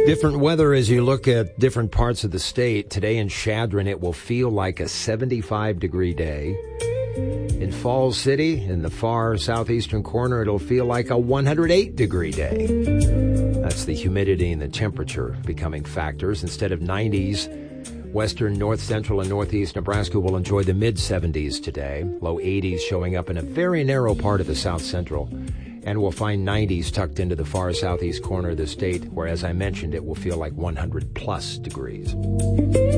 Different weather as you look at different parts of the state. Today in Chadron, it will feel like a 75-degree day. In Falls City, in the far southeastern corner, it'll feel like a 108-degree day. That's the humidity and the temperature becoming factors. Instead of 90s, western, north central, and northeast Nebraska will enjoy the mid-70s today. Low 80s showing up in a very narrow part of the south central. And we'll find 90s tucked into the far southeast corner of the state, where, as I mentioned, it will feel like 100-plus degrees.